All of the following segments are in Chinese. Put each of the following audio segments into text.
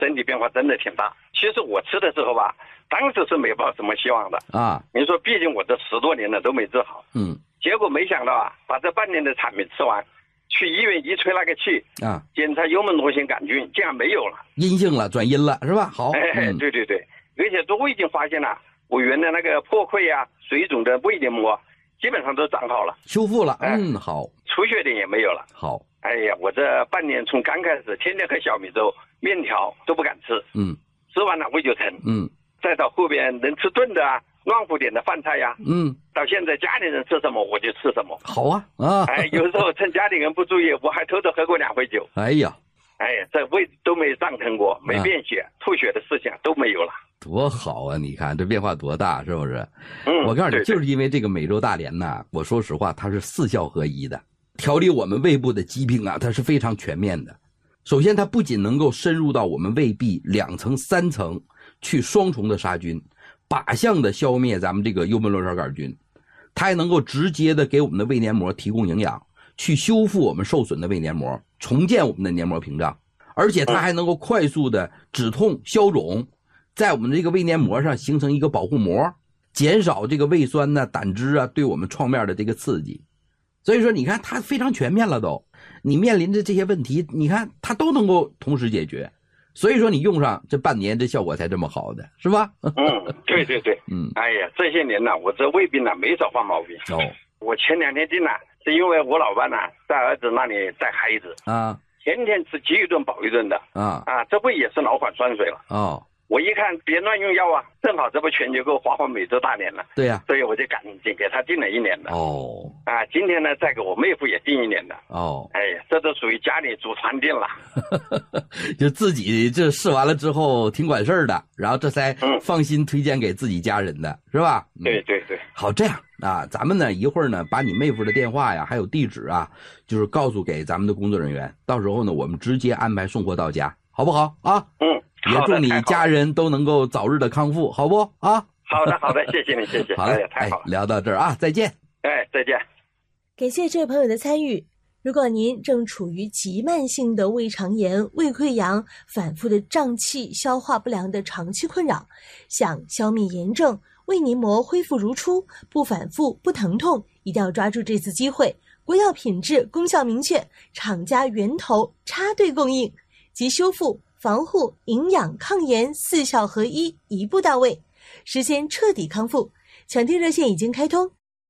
身体变化真的挺大。其实我吃的时候吧，当时是没抱什么希望的啊。你说，毕竟我这10多年了都没治好，结果没想到啊，把这半年的产品吃完，去医院一吹那个气啊，检查幽门螺旋杆菌竟然没有了， 阴性了，转阴了，是吧？好， 对对对，而且我已经发现了，我原来那个破溃啊、水肿的胃黏膜基本上都长好了， 修复了，好， 出血点也没有了， 好。 哎呀，我这半年从刚开始天天喝小米粥、面条都不敢吃，吃完了胃就疼，再到后边能吃炖的啊、暖乎点的饭菜呀，到现在家里人吃什么我就吃什么， 好啊啊！ 哎，有时候趁家里人不注意，我还偷偷喝过2回酒。 哎呀， 这胃都没胀疼过，没便血、吐血的事情都没有了。 多好啊！你看这变化多大，是不是？我告诉你，就是因为这个美洲大莲呐，我说实话，它是4效合一的。调理我们胃部的疾病啊，它是非常全面的。首先，它不仅能够深入到我们胃壁2层、3层去双重的杀菌，靶向的消灭咱们这个幽门螺旋杆菌，它还能够直接的给我们的胃黏膜提供营养，去修复我们受损的胃黏膜，重建我们的黏膜屏障，而且它还能够快速的止痛消肿，在我们这个胃黏膜上形成一个保护膜，减少这个胃酸呢、胆汁啊对我们创面的这个刺激。所以说你看它非常全面了都，你面临着这些问题，你看它都能够同时解决。所以说你用上这半年，这效果才这么好的，是吧？ 对对对，哎呀，这些年呢，我这胃病呢没少犯毛病。我前2天病了，是因为我老伴呢在儿子那里带孩子啊，天天吃饥一顿饱一顿的这胃也是老缓酸水了我一看别乱用药啊，正好这不全球购花花美洲大莲了， 对呀， 所以我就赶紧给他订了1年的今天呢再给我妹夫也订1年的哎呀，这都属于家里祖传订了就自己这试完了之后挺管事儿的，然后这才放心推荐给自己家人的，是吧？ 对对对。 好，这样啊，咱们呢一会儿呢把你妹夫的电话呀还有地址啊，就是告诉给咱们的工作人员，到时候呢我们直接安排送货到家，好不好啊？也祝你家人都能够早日的康复，好不啊？ 好的好的，谢谢你，谢谢。 好嘞， 太好了， 聊到这儿啊，再见。 再见。 感谢这位朋友的参与。如果您正处于急慢性的胃肠炎、胃溃疡、反复的胀气、消化不良的长期困扰，想消灭炎症、胃黏膜恢复如初、不反复、不疼痛，一定要抓住这次机会。国药品质，功效明确，厂家源头插队供应，即修复、防护、营养、抗炎4效合一，一步到位，实现彻底康复。抢订热线已经开通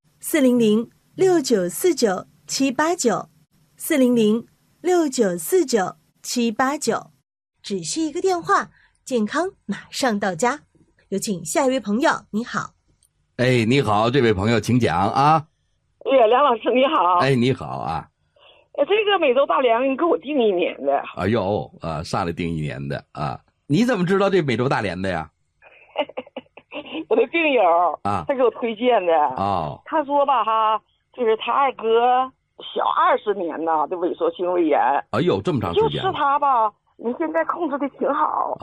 ，400-6949-789 400-6949-789，只需一个电话，健康马上到家。有请下一位朋友，你好。 你好，这位朋友请讲啊。 梁老师你好。 你好啊。 这个美洲大莲你给我订1年的。 哎呦上来订1年的啊。你怎么知道这美洲大莲的呀？ 我的病友他给我推荐的他说吧就是他二哥小20年的萎缩性胃炎。 哎呦，这么长时间。 就吃它吧，你现在控制的挺好。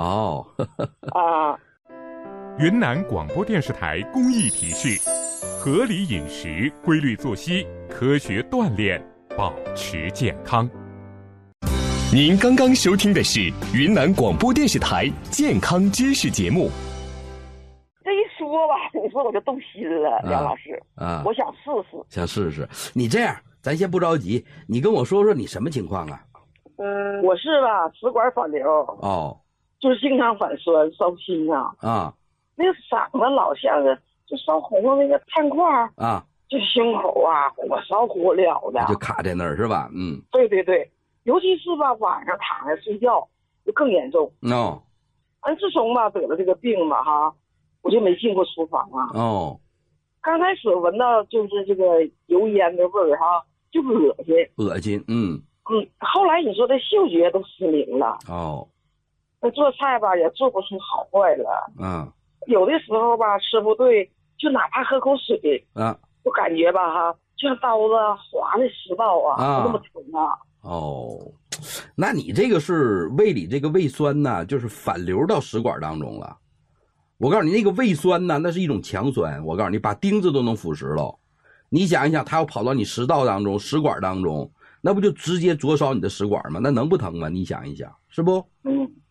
云南广播电视台公益提示：合理饮食、规律作息、科学锻炼，保持健康。 您刚刚收听的是云南广播电视台健康知识节目。 这一说吧，你说我就动心了，梁老师我想试试。 你这样，咱先不着急，你跟我说说你什么情况啊？ 我是吧，食管反流就是经常反酸、烧心那个嗓子老像是就烧红了那个炭块就胸口火烧火燎的， 就卡在那儿是吧？ 对对对，尤其是吧晚上躺着睡觉就更严重。自从吧得了这个病吧我就没进过厨房刚开始闻到就是这个油烟的味儿就恶心。后来你说这嗅觉都失灵了那做菜吧也做不出好坏了有的时候吧吃不对，就哪怕喝口水就感觉吧就像刀子划的食道那么疼那你这个是胃里这个胃酸呢就是反流到食管当中了。我告诉你，那个胃酸呢那是一种强酸，我告诉你把钉子都能腐蚀了。你想一想，它要跑到你食道当中、食管当中，那不就直接灼烧你的食管吗？那能不疼吗？你想一想，是不？